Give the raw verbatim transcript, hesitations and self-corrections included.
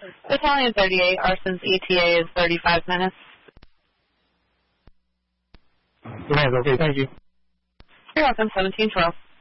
Battalion thirty-eight, Arson's E T A is thirty-five minutes. Demands, okay, thank you. You're welcome, seventeen twelve.